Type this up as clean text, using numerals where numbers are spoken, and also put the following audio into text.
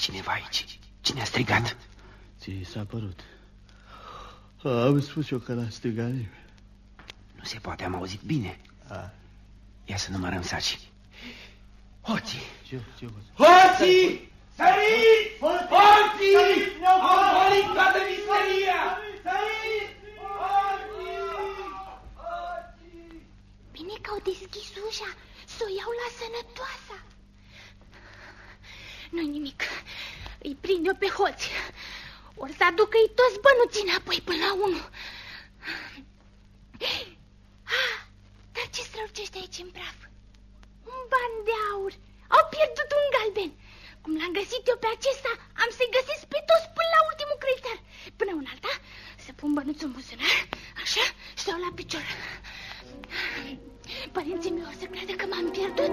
cineva aici. Cine a strigat? Ți s-a părut. Am spus eu că n-a strigat nimeni. Nu se poate, am auzit bine. Ia să numărăm sacii. Hoții! Hoții! Săriți! Hoții! Au golit toată misteria! Săriți! Bine că au deschis ușa, să o iau la sănătoasa. Nu-i nimic, îi prind eu pe hoți. Or să aducă-i toți bănuții înapoi până la 1. Dar ce strălucește aici în praf? Un ban de aur. Au pierdut un galben. Cum l-am găsit eu pe acesta, am să-i găsesc pe toți până la ultimul creditar. Până un alta, să pun bănuțul în buzunar, așa, și stau la picior. Părinții mei o să creadă că m-am pierdut.